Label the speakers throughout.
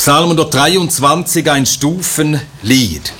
Speaker 1: Psalm 123, ein Stufenlied.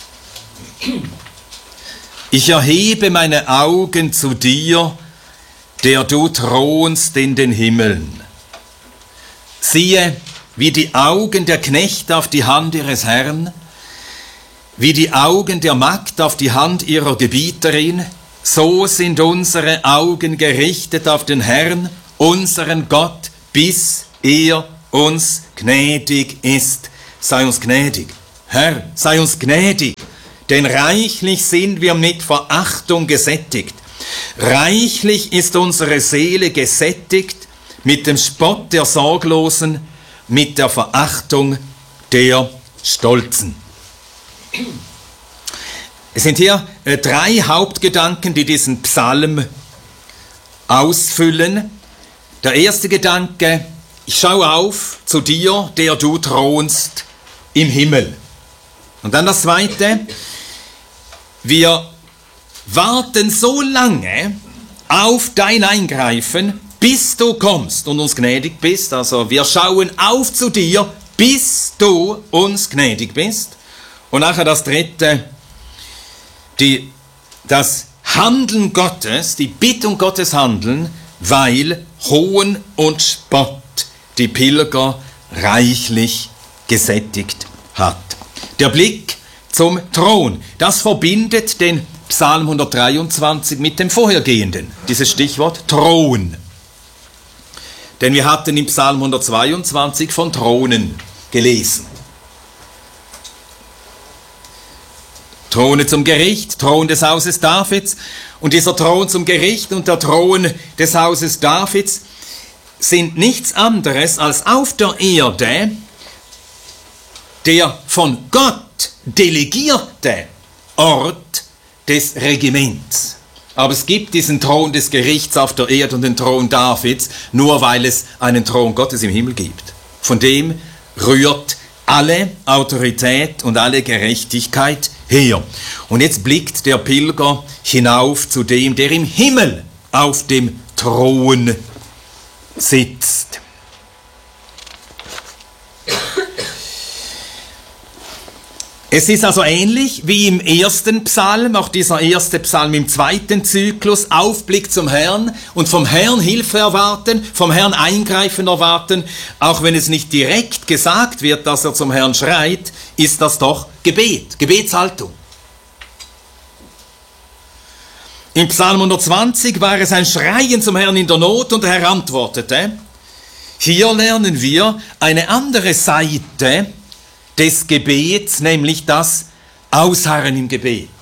Speaker 1: Ich erhebe meine Augen zu dir, der du thronst in den Himmeln. Siehe, wie die Augen der Knechte auf die Hand ihres Herrn, wie die Augen der Magd auf die Hand ihrer Gebieterin, so sind unsere Augen gerichtet auf den Herrn, unseren Gott, bis er uns gnädig ist. Sei uns gnädig. Herr, sei uns gnädig, denn reichlich sind wir mit Verachtung gesättigt. Reichlich ist unsere Seele gesättigt mit dem Spott der Sorglosen, mit der Verachtung der Stolzen. Es sind hier drei Hauptgedanken, die diesen Psalm ausfüllen. Der erste Gedanke: Ich schaue auf zu dir, der du thronst im Himmel. Und dann das zweite: Wir warten so lange auf dein Eingreifen, bis du kommst und uns gnädig bist. Also wir schauen auf zu dir, bis du uns gnädig bist. Und nachher das dritte: das Handeln Gottes, die Bittung Gottes handeln, weil Hohn und Spott die Pilger reichlich gesättigt hat. Der Blick zum Thron, das verbindet den Psalm 123 mit dem vorhergehenden, dieses Stichwort Thron. Denn wir hatten im Psalm 122 von Thronen gelesen. Throne zum Gericht, Thron des Hauses Davids. Und dieser Thron zum Gericht und der Thron des Hauses Davids sind nichts anderes als auf der Erde der von Gott delegierte Ort des Regiments. Aber es gibt diesen Thron des Gerichts auf der Erde und den Thron Davids, nur weil es einen Thron Gottes im Himmel gibt. Von dem rührt alle Autorität und alle Gerechtigkeit her. Und jetzt blickt der Pilger hinauf zu dem, der im Himmel auf dem Thron sitzt. Es ist also ähnlich wie im ersten Psalm, auch dieser erste Psalm im zweiten Zyklus, Aufblick zum Herrn und vom Herrn Hilfe erwarten, vom Herrn Eingreifen erwarten. Auch wenn es nicht direkt gesagt wird, dass er zum Herrn schreit, ist das doch Gebet, Gebetshaltung. Im Psalm 120 war es ein Schreien zum Herrn in der Not und der Herr antwortete. Hier lernen wir eine andere Seite des Gebets, nämlich das Ausharren im Gebet.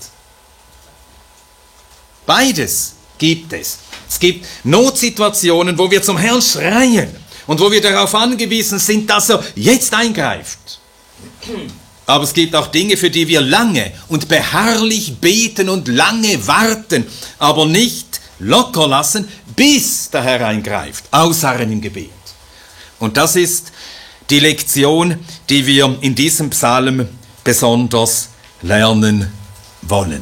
Speaker 1: Beides gibt es. Es gibt Notsituationen, wo wir zum Herrn schreien und wo wir darauf angewiesen sind, dass er jetzt eingreift. Aber es gibt auch Dinge, für die wir lange und beharrlich beten und lange warten, aber nicht locker lassen, bis der Herr eingreift. Ausharren im Gebet. Und das ist die Lektion, die wir in diesem Psalm besonders lernen wollen.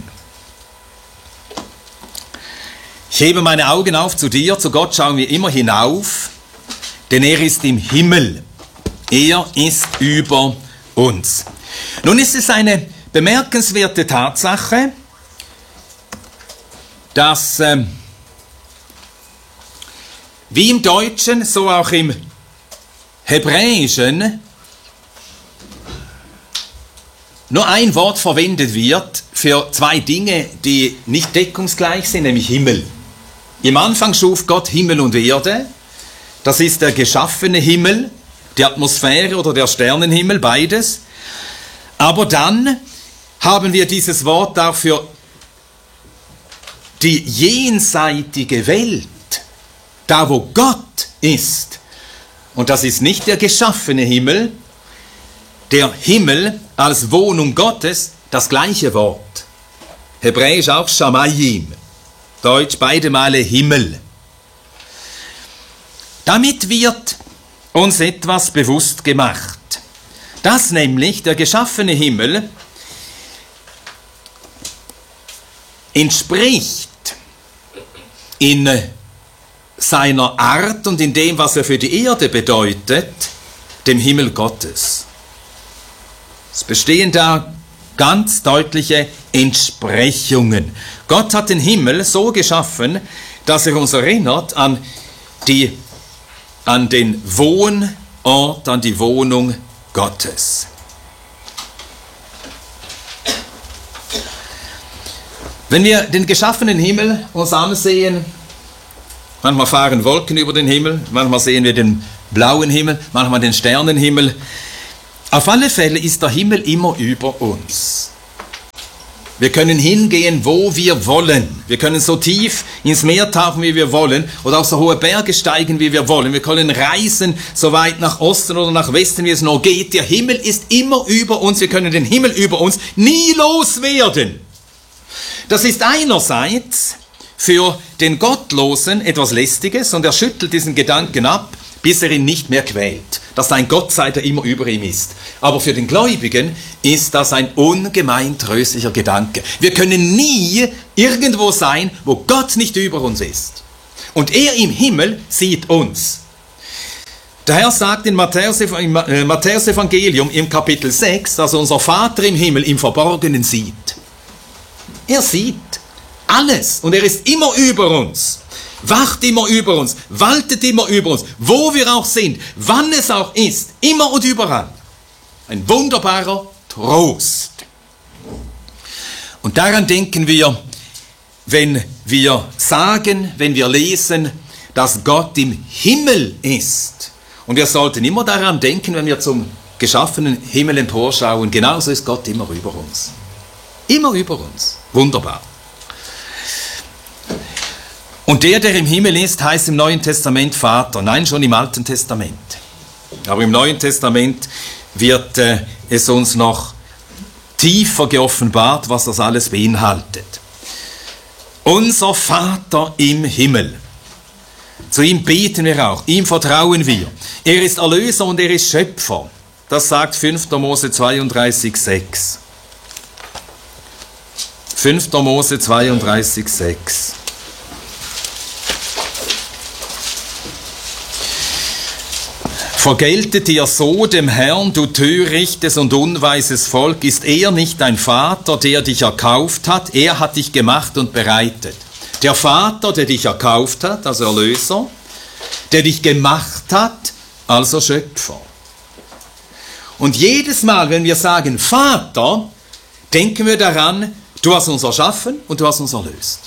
Speaker 1: Ich hebe meine Augen auf zu dir, zu Gott schauen wir immer hinauf, denn er ist im Himmel. Er ist über uns. Nun ist es eine bemerkenswerte Tatsache, dass wie im Deutschen, so auch im Hebräischen nur ein Wort verwendet wird für zwei Dinge, die nicht deckungsgleich sind, nämlich Himmel. Im Anfang schuf Gott Himmel und Erde. Das ist der geschaffene Himmel, die Atmosphäre oder der Sternenhimmel, beides. Aber dann haben wir dieses Wort auch für die jenseitige Welt, da wo Gott ist. Und das ist nicht der geschaffene Himmel, der Himmel als Wohnung Gottes, das gleiche Wort. Hebräisch auch Shamayim, Deutsch beide Male Himmel. Damit wird uns etwas bewusst gemacht, dass nämlich der geschaffene Himmel entspricht in seiner Art und in dem, was er für die Erde bedeutet, dem Himmel Gottes. Es bestehen da ganz deutliche Entsprechungen. Gott hat den Himmel so geschaffen, dass er uns erinnert an den Wohnort, an die Wohnung Gottes. Wenn wir den geschaffenen Himmel uns ansehen, manchmal fahren Wolken über den Himmel, manchmal sehen wir den blauen Himmel, manchmal den Sternenhimmel. Auf alle Fälle ist der Himmel immer über uns. Wir können hingehen, wo wir wollen. Wir können so tief ins Meer tauchen, wie wir wollen, oder auf so hohe Berge steigen, wie wir wollen. Wir können reisen, so weit nach Osten oder nach Westen, wie es nur geht. Der Himmel ist immer über uns. Wir können den Himmel über uns nie loswerden. Das ist einerseits für den Gottlosen etwas Lästiges und er schüttelt diesen Gedanken ab, bis er ihn nicht mehr quält, dass ein Gott sei, der immer über ihm ist. Aber für den Gläubigen ist das ein ungemein tröstlicher Gedanke. Wir können nie irgendwo sein, wo Gott nicht über uns ist. Und er im Himmel sieht uns. Der Herr sagt in Matthäus Evangelium im Kapitel 6, dass unser Vater im Himmel im Verborgenen sieht. Er sieht alles und er ist immer über uns, wacht immer über uns, waltet immer über uns, wo wir auch sind, wann es auch ist, immer und überall. Ein wunderbarer Trost. Und daran denken wir, wenn wir sagen, wenn wir lesen, dass Gott im Himmel ist. Und wir sollten immer daran denken, wenn wir zum geschaffenen Himmel emporschauen, genauso ist Gott immer über uns. Immer über uns. Wunderbar. Und der im Himmel ist, heißt im Neuen Testament Vater. Nein, schon im Alten Testament. Aber im Neuen Testament wird es uns noch tiefer geoffenbart, was das alles beinhaltet. Unser Vater im Himmel. Zu ihm beten wir auch, ihm vertrauen wir. Er ist Erlöser und er ist Schöpfer. Das sagt 5. Mose 32,6. 5. Mose 32,6. Vergeltet ihr so dem Herrn, du törichtes und unweises Volk, ist er nicht dein Vater, der dich erkauft hat? Er hat dich gemacht und bereitet. Der Vater, der dich erkauft hat, also Erlöser, der dich gemacht hat, also Schöpfer. Und jedes Mal, wenn wir sagen Vater, denken wir daran, du hast uns erschaffen und du hast uns erlöst.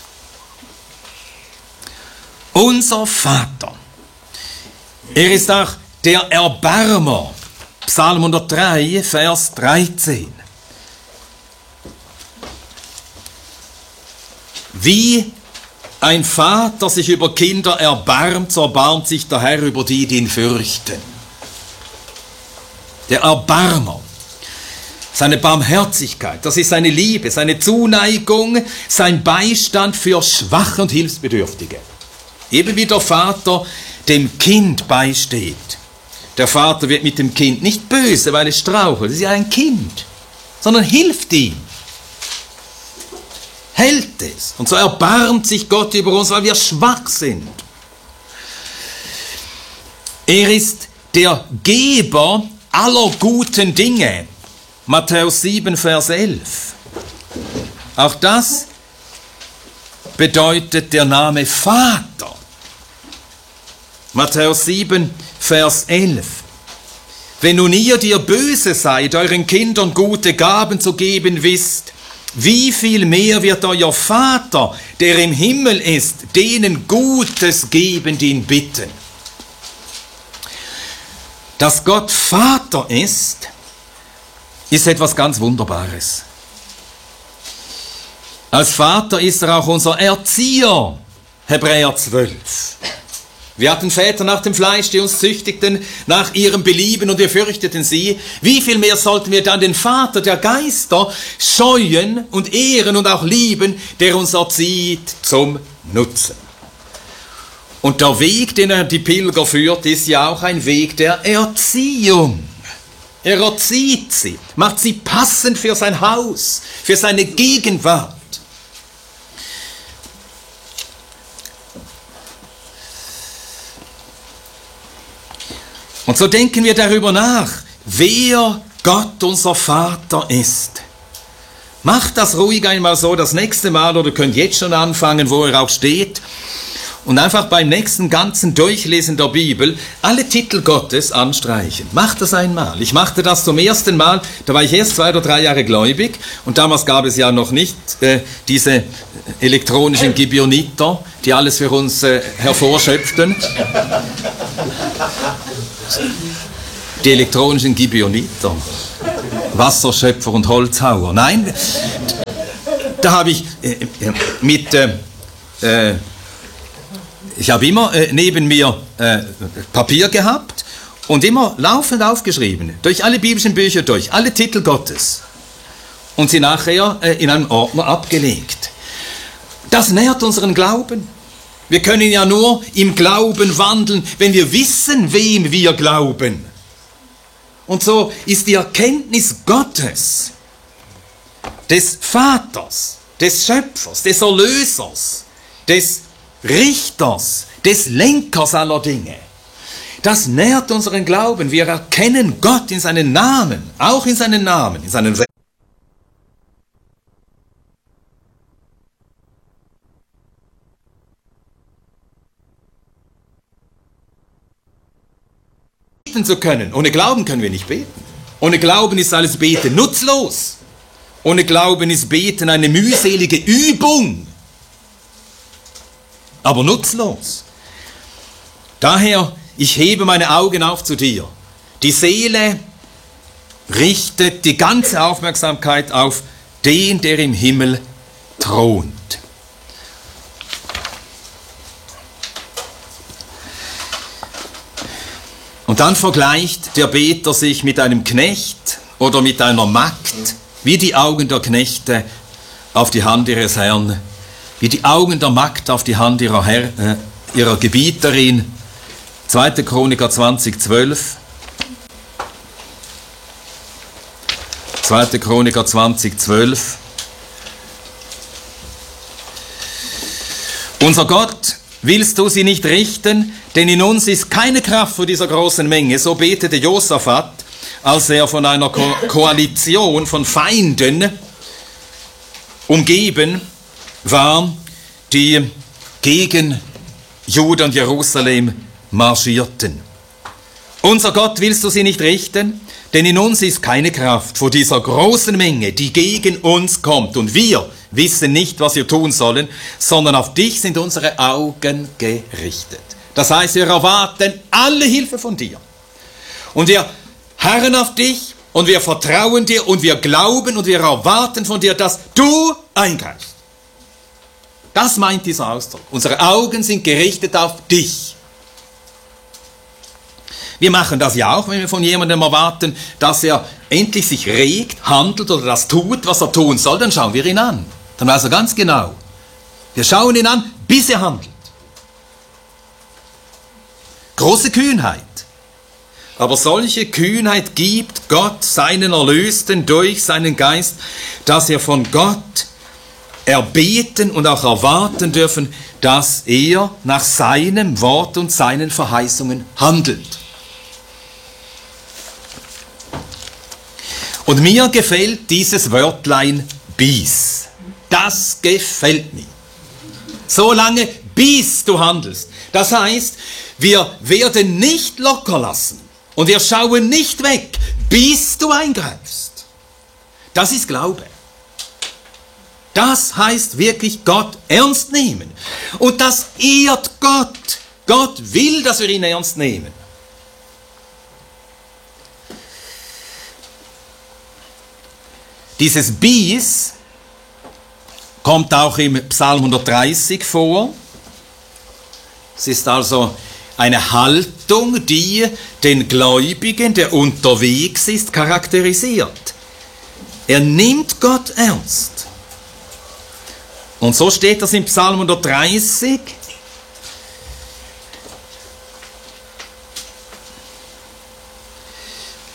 Speaker 1: Unser Vater. Er ist auch der Erbarmer. Psalm 103, Vers 13. Wie ein Vater sich über Kinder erbarmt, so erbarmt sich der Herr über die, die ihn fürchten. Der Erbarmer. Seine Barmherzigkeit, das ist seine Liebe, seine Zuneigung, sein Beistand für Schwache und Hilfsbedürftige. Eben wie der Vater dem Kind beisteht. Der Vater wird mit dem Kind nicht böse, weil es strauchelt, es ist ja ein Kind, sondern hilft ihm, hält es. Und so erbarmt sich Gott über uns, weil wir schwach sind. Er ist der Geber aller guten Dinge. Matthäus 7, Vers 11. Auch das bedeutet der Name Vater. Matthäus 7, Vers 11. Wenn nun ihr, die ihr böse seid, euren Kindern gute Gaben zu geben wisst, wie viel mehr wird euer Vater, der im Himmel ist, denen Gutes geben, die ihn bitten. Dass Gott Vater ist etwas ganz Wunderbares. Als Vater ist er auch unser Erzieher, Hebräer 12. Wir hatten Väter nach dem Fleisch, die uns züchtigten nach ihrem Belieben und wir fürchteten sie. Wie viel mehr sollten wir dann den Vater der Geister scheuen und ehren und auch lieben, der uns erzieht zum Nutzen. Und der Weg, den er die Pilger führt, ist ja auch ein Weg der Erziehung. Er erzieht sie, macht sie passend für sein Haus, für seine Gegenwart. Und so denken wir darüber nach, wer Gott unser Vater ist. Macht das ruhig einmal so das nächste Mal, oder ihr könnt jetzt schon anfangen, wo er auch steht, und einfach beim nächsten ganzen Durchlesen der Bibel alle Titel Gottes anstreichen. Macht das einmal. Ich machte das zum ersten Mal, da war ich erst 2 oder 3 Jahre gläubig, und damals gab es ja noch nicht diese elektronischen Gibeoniter, die alles für uns hervorschöpften. Die elektronischen Gibeoniter, Wasserschöpfer und Holzhauer. Nein, da habe ich ich habe immer neben mir Papier gehabt und immer laufend aufgeschrieben, durch alle biblischen Bücher durch, alle Titel Gottes, und sie nachher in einem Ordner abgelegt. Das nährt unseren Glauben. Wir können ja nur im Glauben wandeln, wenn wir wissen, wem wir glauben. Und so ist die Erkenntnis Gottes, des Vaters, des Schöpfers, des Erlösers, des Richters, des Lenkers aller Dinge, das nährt unseren Glauben. Wir erkennen Gott in seinen Namen, auch in seinen Namen, in seinen zu können. Ohne Glauben können wir nicht beten. Ohne Glauben ist alles Beten nutzlos. Ohne Glauben ist Beten eine mühselige Übung, aber nutzlos. Daher, ich hebe meine Augen auf zu dir. Die Seele richtet die ganze Aufmerksamkeit auf den, der im Himmel thront. Und dann vergleicht der Beter sich mit einem Knecht oder mit einer Magd, wie die Augen der Knechte auf die Hand ihres Herrn, wie die Augen der Magd auf die Hand ihrer Gebieterin. 2. Chroniker 20,12. 2. Chroniker 20,12. Unser Gott, willst du sie nicht richten? Denn in uns ist keine Kraft vor dieser großen Menge. So betete Josaphat, als er von einer Koalition von Feinden umgeben war, die gegen Juda und Jerusalem marschierten. Unser Gott, willst du sie nicht richten? Denn in uns ist keine Kraft vor dieser großen Menge, die gegen uns kommt. Und wir wissen nicht, was wir tun sollen, sondern auf dich sind unsere Augen gerichtet. Das heißt, wir erwarten alle Hilfe von dir. Und wir harren auf dich und wir vertrauen dir und wir glauben und wir erwarten von dir, dass du eingreifst. Das meint dieser Ausdruck. Unsere Augen sind gerichtet auf dich. Wir machen das ja auch, wenn wir von jemandem erwarten, dass er endlich sich regt, handelt oder das tut, was er tun soll, dann schauen wir ihn an. Dann weiß er ganz genau. Wir schauen ihn an, bis er handelt. Große Kühnheit. Aber solche Kühnheit gibt Gott seinen Erlösten durch seinen Geist, dass wir von Gott erbeten und auch erwarten dürfen, dass er nach seinem Wort und seinen Verheißungen handelt. Und mir gefällt dieses Wörtlein bis. Das gefällt mir. So lange, bis du handelst. Das heißt, wir werden nicht locker lassen und wir schauen nicht weg, bis du eingreifst. Das ist Glaube. Das heißt wirklich Gott ernst nehmen. Und das ehrt Gott. Gott will, dass wir ihn ernst nehmen. Dieses bis kommt auch im Psalm 130 vor. Es ist also eine Haltung, die den Gläubigen, der unterwegs ist, charakterisiert. Er nimmt Gott ernst. Und so steht das im Psalm 130.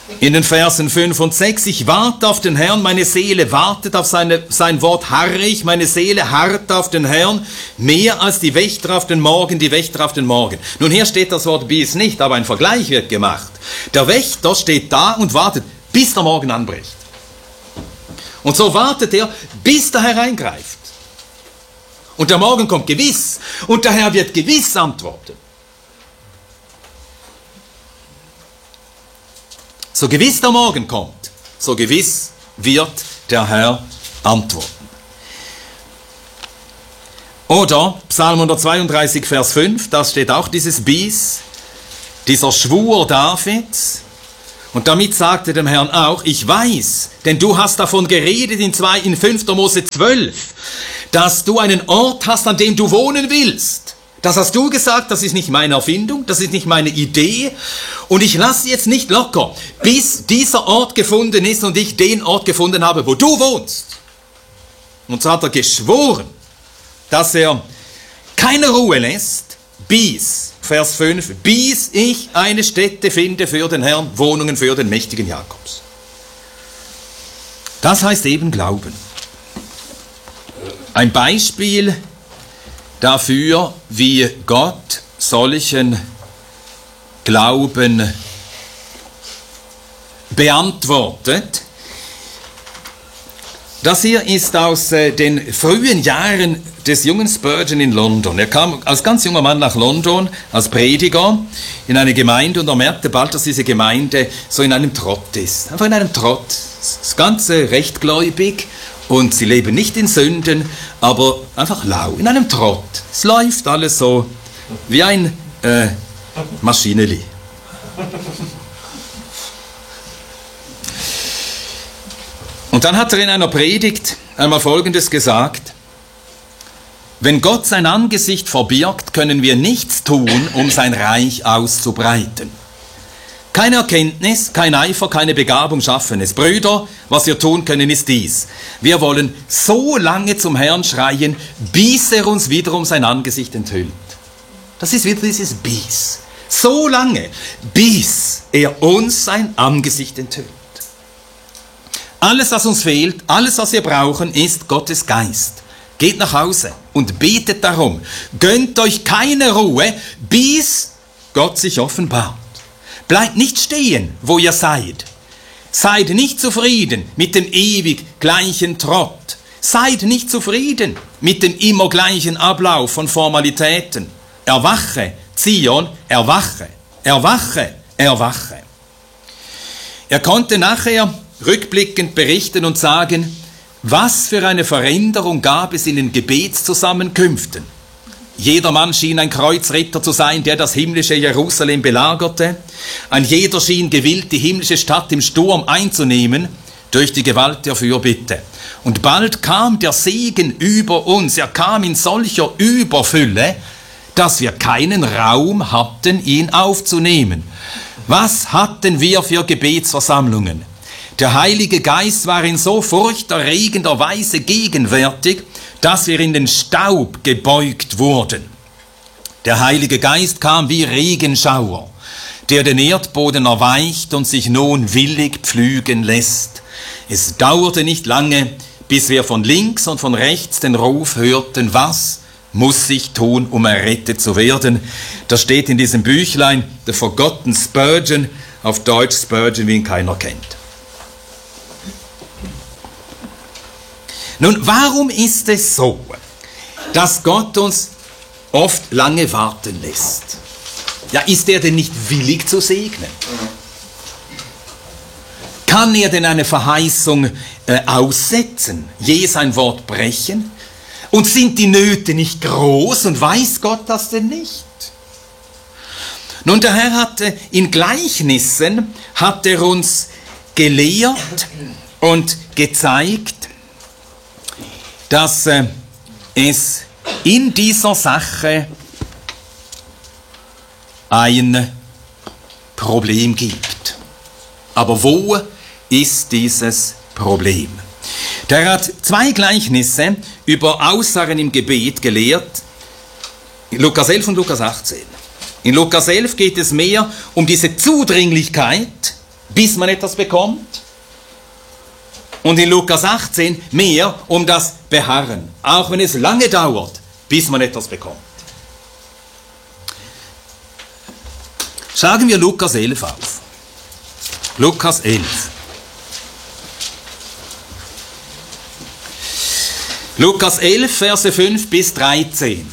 Speaker 1: In den Versen 5 und 6, ich warte auf den Herrn, meine Seele wartet auf sein Wort, harre ich, meine Seele harrt auf den Herrn, mehr als die Wächter auf den Morgen, die Wächter auf den Morgen. Nun, hier steht das Wort bis nicht, aber ein Vergleich wird gemacht. Der Wächter steht da und wartet, bis der Morgen anbricht. Und so wartet er, bis der Herr eingreift. Und der Morgen kommt gewiss, und der Herr wird gewiss antworten. So gewiss der Morgen kommt, so gewiss wird der Herr antworten. Oder Psalm 132, Vers 5, da steht auch dieses Bis, dieser Schwur Davids. Und damit sagte dem Herrn auch, ich weiß, denn du hast davon geredet in 5. Mose 12, dass du einen Ort hast, an dem du wohnen willst. Das hast du gesagt, das ist nicht meine Erfindung, das ist nicht meine Idee. Und ich lasse jetzt nicht locker, bis dieser Ort gefunden ist und ich den Ort gefunden habe, wo du wohnst. Und so hat er geschworen, dass er keine Ruhe lässt, bis, Vers 5, bis ich eine Stätte finde für den Herrn, Wohnungen für den mächtigen Jakobs. Das heißt eben Glauben. Ein Beispiel dafür, wie Gott solchen Glauben beantwortet. Das hier ist aus den frühen Jahren des jungen Spurgeon in London. Er kam als ganz junger Mann nach London, als Prediger, in eine Gemeinde und er merkte bald, dass diese Gemeinde so in einem Trott ist. Einfach in einem Trott. Das Ganze rechtgläubig und sie leben nicht in Sünden, aber einfach lau, in einem Trott. Es läuft alles so wie ein Maschineli. Und dann hat er in einer Predigt einmal Folgendes gesagt: Wenn Gott sein Angesicht verbirgt, können wir nichts tun, um sein Reich auszubreiten. Keine Erkenntnis, kein Eifer, keine Begabung schaffen es. Brüder, was wir tun können, ist dies: Wir wollen so lange zum Herrn schreien, bis er uns wiederum sein Angesicht enthüllt. Das ist wieder dieses bis. So lange, bis er uns sein Angesicht enthüllt. Alles, was uns fehlt, alles, was wir brauchen, ist Gottes Geist. Geht nach Hause und betet darum. Gönnt euch keine Ruhe, bis Gott sich offenbart. Bleibt nicht stehen, wo ihr seid. Seid nicht zufrieden mit dem ewig gleichen Trott. Seid nicht zufrieden mit dem immer gleichen Ablauf von Formalitäten. Erwache, Zion, erwache, erwache, erwache. Er konnte nachher rückblickend berichten und sagen, was für eine Veränderung gab es in den Gebetszusammenkünften. Jeder Mann schien ein Kreuzritter zu sein, der das himmlische Jerusalem belagerte. Ein jeder schien gewillt, die himmlische Stadt im Sturm einzunehmen, durch die Gewalt der Fürbitte. Und bald kam der Segen über uns. Er kam in solcher Überfülle, dass wir keinen Raum hatten, ihn aufzunehmen. Was hatten wir für Gebetsversammlungen? Der Heilige Geist war in so furchterregender Weise gegenwärtig, dass wir in den Staub gebeugt wurden. Der Heilige Geist kam wie Regenschauer, der den Erdboden erweicht und sich nun willig pflügen lässt. Es dauerte nicht lange, bis wir von links und von rechts den Ruf hörten, was muss ich tun, um errettet zu werden? Das steht in diesem Büchlein, The Forgotten Spurgeon, auf Deutsch Spurgeon, wie ihn keiner kennt. Nun, warum ist es so, dass Gott uns oft lange warten lässt? Ja, ist er denn nicht willig zu segnen? Kann er denn eine Verheißung aussetzen, je sein Wort brechen? Und sind die Nöte nicht groß und weiß Gott das denn nicht? Nun, der Herr hat in Gleichnissen hat er uns gelehrt und gezeigt, dass es in dieser Sache ein Problem gibt. Aber wo ist dieses Problem? Der hat zwei Gleichnisse über Aussagen im Gebet gelehrt, in Lukas 11 und Lukas 18. In Lukas 11 geht es mehr um diese Zudringlichkeit bis man etwas bekommt. Und in Lukas 18 mehr um das Beharren, auch wenn es lange dauert, bis man etwas bekommt. Schlagen wir Lukas 11 auf. Lukas 11. Lukas 11, Verse 5 bis 13.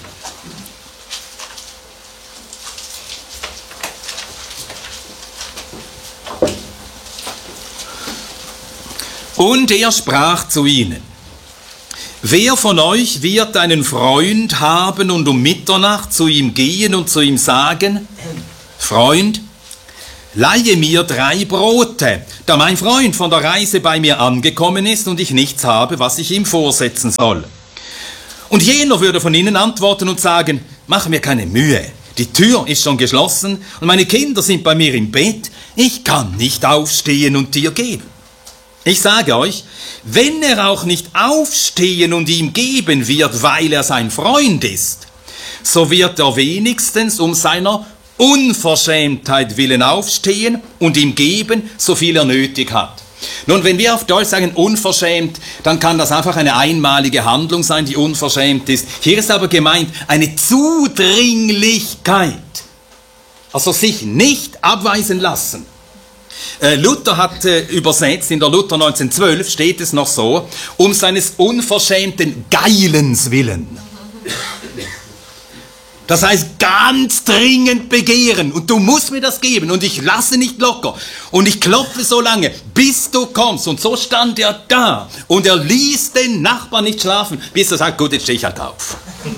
Speaker 1: Und er sprach zu ihnen: Wer von euch wird einen Freund haben und um Mitternacht zu ihm gehen und zu ihm sagen: Freund, leihe mir 3 Brote, da mein Freund von der Reise bei mir angekommen ist und ich nichts habe, was ich ihm vorsetzen soll. Und jener würde von ihnen antworten und sagen: Mach mir keine Mühe, die Tür ist schon geschlossen und meine Kinder sind bei mir im Bett, ich kann nicht aufstehen und dir geben. Ich sage euch, wenn er auch nicht aufstehen und ihm geben wird, weil er sein Freund ist, so wird er wenigstens um seiner Unverschämtheit willen aufstehen und ihm geben, so viel er nötig hat. Nun, wenn wir auf Deutsch sagen unverschämt, dann kann das einfach eine einmalige Handlung sein, die unverschämt ist. Hier ist aber gemeint eine Zudringlichkeit, also sich nicht abweisen lassen. Luther hat übersetzt, in der Luther 1912 steht es noch so, um seines unverschämten Geilens willen. Das heißt, ganz dringend begehren und du musst mir das geben und ich lasse nicht locker und ich klopfe so lange, bis du kommst. Und so stand er da und er ließ den Nachbarn nicht schlafen, bis er sagt, gut, jetzt stehe ich halt auf.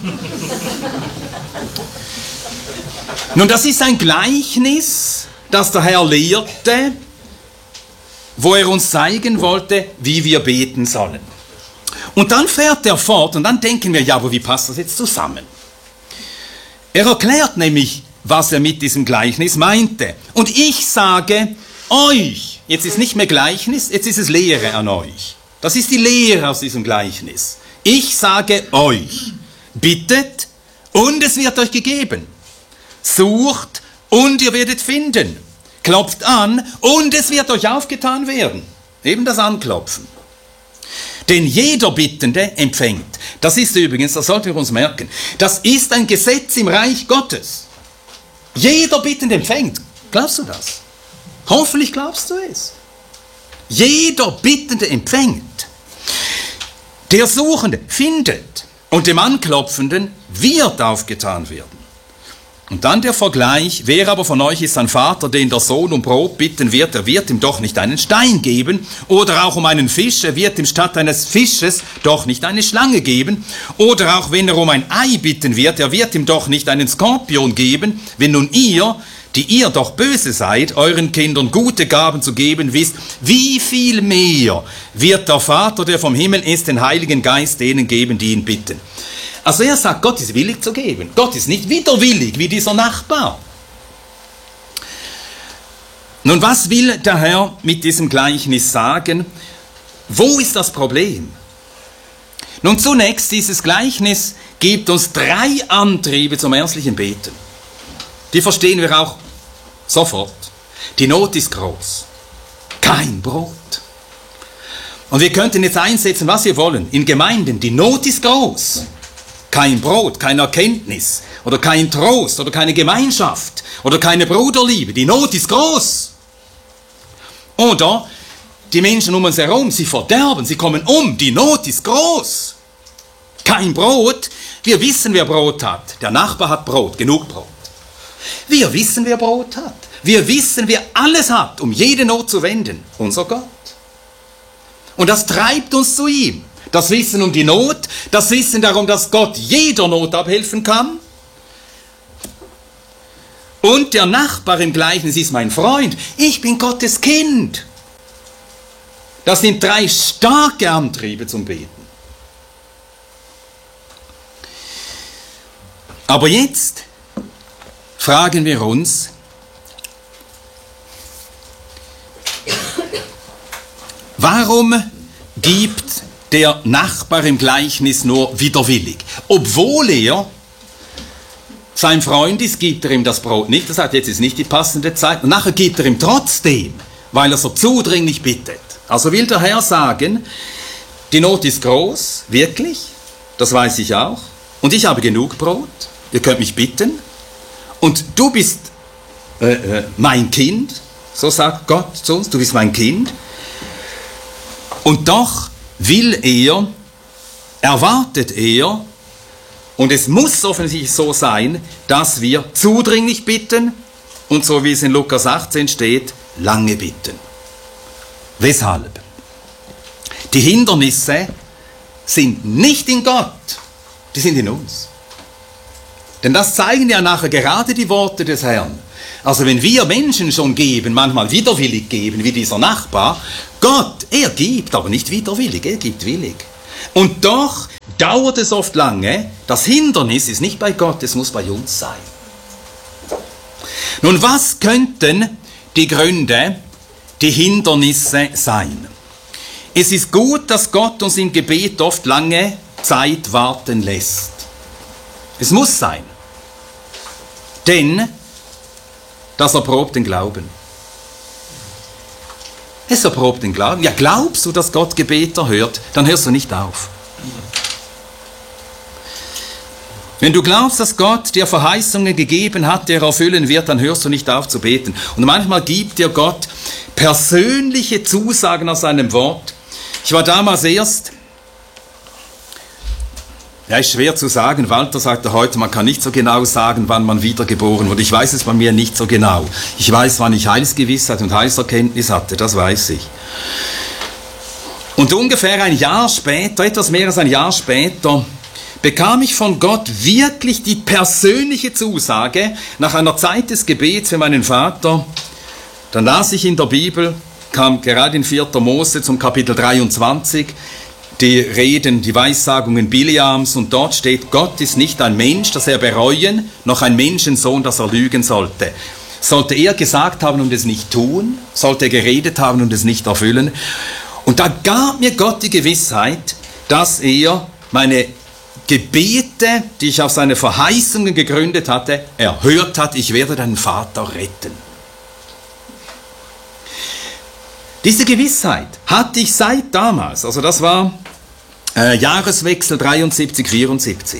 Speaker 1: Nun, das ist ein Gleichnis, das der Herr lehrte, wo er uns zeigen wollte, wie wir beten sollen. Und dann fährt er fort und dann denken wir, ja, aber wie passt das jetzt zusammen? Er erklärt nämlich, was er mit diesem Gleichnis meinte. Und ich sage euch, jetzt ist nicht mehr Gleichnis, jetzt ist es Lehre an euch. Das ist die Lehre aus diesem Gleichnis. Ich sage euch, bittet und es wird euch gegeben. Sucht und ihr werdet finden. Klopft an und es wird euch aufgetan werden. Eben das Anklopfen. Denn jeder Bittende empfängt. Das ist übrigens, das sollten wir uns merken, das ist ein Gesetz im Reich Gottes. Jeder Bittende empfängt. Glaubst du das? Hoffentlich glaubst du es. Jeder Bittende empfängt. Der Suchende findet und dem Anklopfenden wird aufgetan werden. Und dann der Vergleich, wer aber von euch ist ein Vater, den der Sohn um Brot bitten wird, er wird ihm doch nicht einen Stein geben, oder auch um einen Fisch, er wird ihm statt eines Fisches doch nicht eine Schlange geben, oder auch wenn er um ein Ei bitten wird, er wird ihm doch nicht einen Skorpion geben, wenn nun ihr, die ihr doch böse seid, euren Kindern gute Gaben zu geben wisst, wie viel mehr wird der Vater, der vom Himmel ist, den Heiligen Geist denen geben, die ihn bitten. Also er sagt, Gott ist willig zu geben. Gott ist nicht widerwillig wie dieser Nachbar. Nun, was will der Herr mit diesem Gleichnis sagen? Wo ist das Problem? Nun, zunächst, dieses Gleichnis gibt uns 3 Antriebe zum ernstlichen Beten. Die verstehen wir auch sofort. Die Not ist groß. Kein Brot. Und wir könnten jetzt einsetzen, was wir wollen. In Gemeinden, die Not ist groß. Kein Brot, keine Erkenntnis oder kein Trost oder keine Gemeinschaft oder keine Bruderliebe. Die Not ist groß. Oder die Menschen um uns herum, sie verderben, sie kommen um. Die Not ist groß. Kein Brot. Wir wissen, wer Brot hat. Der Nachbar hat Brot, genug Brot. Wir wissen, wer Brot hat. Wir wissen, wer alles hat, um jede Not zu wenden. Unser Gott. Und das treibt uns zu ihm. Das Wissen um die Not, das Wissen darum, dass Gott jeder Not abhelfen kann. Und der Nachbar im Gleichnis ist mein Freund. Ich bin Gottes Kind. Das sind 3 starke Antriebe zum Beten. Aber jetzt fragen wir uns, warum gibt der Nachbar im Gleichnis nur widerwillig? Obwohl er sein Freund ist, gibt er ihm das Brot nicht. Er sagt, jetzt ist nicht die passende Zeit. Und nachher gibt er ihm trotzdem weil er so zudringlich bittet. Also will der Herr sagen, die Not ist groß, wirklich, das weiß ich auch, und ich habe genug Brot, ihr könnt mich bitten, und du bist mein Kind, so sagt Gott zu uns, du bist mein Kind, und doch will er, erwartet er, und es muss offensichtlich so sein, dass wir zudringlich bitten und so wie es in Lukas 18 steht, lange bitten. Weshalb? Die Hindernisse sind nicht in Gott, die sind in uns. Denn das zeigen ja nachher gerade die Worte des Herrn. Also wenn wir Menschen schon geben, manchmal widerwillig geben, wie dieser Nachbar, Gott, er gibt, aber nicht widerwillig, er gibt willig. Und doch dauert es oft lange, das Hindernis ist nicht bei Gott, es muss bei uns sein. Nun, was könnten die Gründe, die Hindernisse sein? Es ist gut, dass Gott uns im Gebet oft lange Zeit warten lässt. Es muss sein. Denn das erprobt den Glauben. Es erprobt den Glauben. Ja, glaubst du, dass Gott Gebet erhört, dann hörst du nicht auf. Wenn du glaubst, dass Gott dir Verheißungen gegeben hat, die er erfüllen wird, dann hörst du nicht auf zu beten. Und manchmal gibt dir Gott persönliche Zusagen aus seinem Wort. Ich war damals erst, ja, ist schwer zu sagen, Walter sagte heute, man kann nicht so genau sagen, wann man wiedergeboren wurde. Ich weiß es bei mir nicht so genau. Ich weiß, wann ich Heilsgewissheit und Heilserkenntnis hatte, das weiß ich. Und ungefähr ein Jahr später, etwas mehr als ein Jahr später, bekam ich von Gott wirklich die persönliche Zusage, nach einer Zeit des Gebets für meinen Vater, dann las ich in der Bibel, kam gerade in 4. Mose zum Kapitel 23, die Reden, die Weissagungen Bileams, und dort steht, Gott ist nicht ein Mensch, dass er bereuen, noch ein Menschensohn, dass er lügen sollte. Sollte er gesagt haben und es nicht tun? Sollte er geredet haben und es nicht erfüllen? Und da gab mir Gott die Gewissheit, dass er meine Gebete, die ich auf seine Verheißungen gegründet hatte, erhört hat, ich werde deinen Vater retten. Diese Gewissheit hatte ich seit damals, also das war Jahreswechsel 73, 74.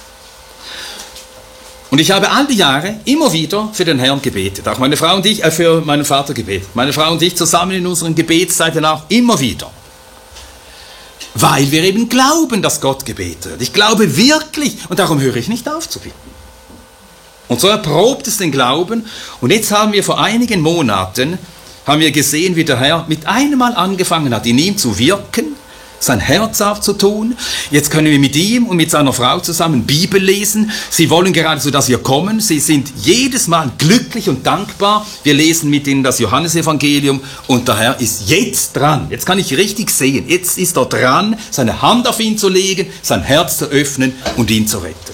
Speaker 1: Und ich habe all die Jahre immer wieder für den Herrn gebetet, auch meine Frau und ich, für meinen Vater gebetet, meine Frau und ich zusammen in unseren Gebetszeiten auch immer wieder. Weil wir eben glauben, dass Gott gebetet. Ich glaube wirklich und darum höre ich nicht auf zu bitten. Und so erprobt es den Glauben und jetzt haben wir vor einigen Monaten gesehen, wie der Herr mit einem Mal angefangen hat, in ihm zu wirken, sein Herz aufzutun. Jetzt können wir mit ihm und mit seiner Frau zusammen Bibel lesen. Sie wollen geradezu, dass wir kommen. Sie sind jedes Mal glücklich und dankbar. Wir lesen mit ihnen das Johannesevangelium und der Herr ist jetzt dran. Jetzt kann ich richtig sehen. Jetzt ist er dran, seine Hand auf ihn zu legen, sein Herz zu öffnen und ihn zu retten.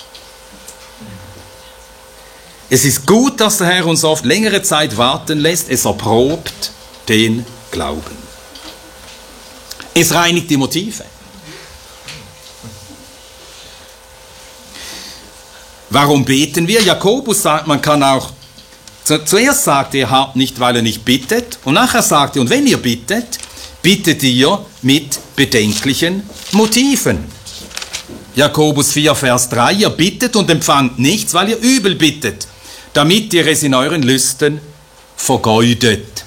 Speaker 1: Es ist gut, dass der Herr uns oft längere Zeit warten lässt. Es erprobt den Glauben. Es reinigt die Motive. Warum beten wir? Jakobus sagt, man kann auch, zuerst sagt er, habt nicht, weil er nicht bittet. Und nachher sagt er, und wenn ihr bittet, bittet ihr mit bedenklichen Motiven. Jakobus 4, Vers 3, ihr bittet und empfangt nichts, weil ihr übel bittet, damit ihr es in euren Lüsten vergeudet.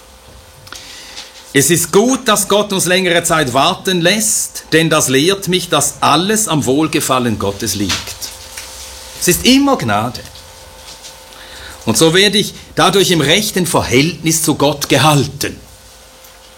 Speaker 1: Es ist gut, dass Gott uns längere Zeit warten lässt, denn das lehrt mich, dass alles am Wohlgefallen Gottes liegt. Es ist immer Gnade. Und so werde ich dadurch im rechten Verhältnis zu Gott gehalten.